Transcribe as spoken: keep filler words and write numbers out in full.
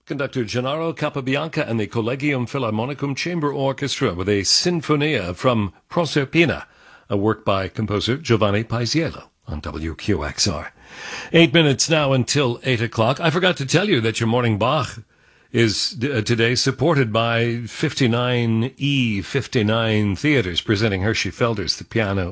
Conductor Gennaro Capabianca and the Collegium Philharmonicum Chamber Orchestra with a Sinfonia from Proserpina, a work by composer Giovanni Paisiello on W Q X R. Eight minutes now until eight o'clock. I forgot to tell you that your morning Bach is uh, today supported by fifty-nine E fifty-nine Theaters, presenting Hershey Felder's The Piano